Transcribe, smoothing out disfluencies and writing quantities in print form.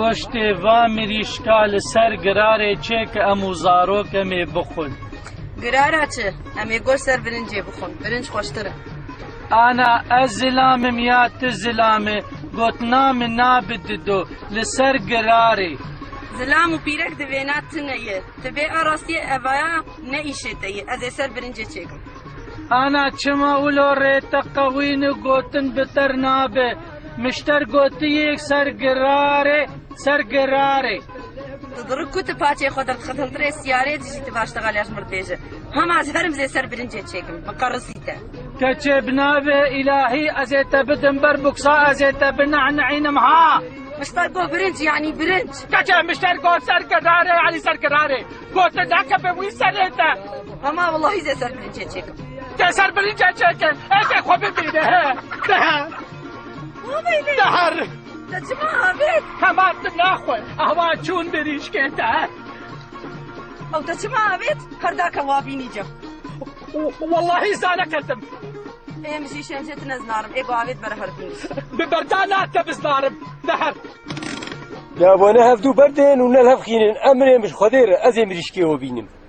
گۆشتێ وا مریشکا لەسەر گرارێ چێ کە ئەموو زارۆکەمێ بخۆن. گرارە چێ؟ ئەمێ گۆشت سەر برنجێ بخۆن، برنج خۆشترە. ئانا ئەس زلامم یا تو زلامێ گوتنامە نابددۆ لەسەر گرارێ. زلام و پیرەک دەوێنات تنەیە، دەبێ ئاڕاستیە ئەڤایە نەئیشێتەیە، ئەزێ سەر برنجێ چێکم. ئانا چما ولۆ ڕێتە قەوینە گوتن بتەر نابێ، مشتەر گوتیەک سەر گرارێ سەر گرارێ. دڕک کوتە پاچێ خۆ دەرخەتەنترێ سیارێ دژیتە باشتەغالیاش مردێژە. هەماز هەرم زێ سەر برنجێ چێکم، بەقەڕسیتە. کەچێ بنابێ ئیلاهی ئەزێتە بدم بەر بوکسا ئەزێتە بنەعنەعینم ها. مشتەر گۆ برنج یعنی برنج. کەچێ مشتەر گۆ سەر گرارێ علی سەر گرارێ. گۆتە داکە بە وی سەرێتە. هەما وەڵڵاهی زێ سەر برنجێ چێکم. تێ سەر برنجێ چێکم. ئێکێ خۆ ببینە هێ. دەهەر. دەچما ئابێت. هەماتم ناخۆی ئەوا چوون بریشکێتە. ئەو دەچما ئابێت هەرداکە وابینی جەم. واللهی زانەکەتم. ئێمەشی شێنجێت نەزنارم ئێگۆ ئاوێت بەرە هەربین. ببەردا ناتە بزنارم. دەهەر. لابۆنە هەفتوو بەردێن و نەل هەفخینن ئەمرێ مش خۆدێرە ئەزێ مریشکێوە بینم.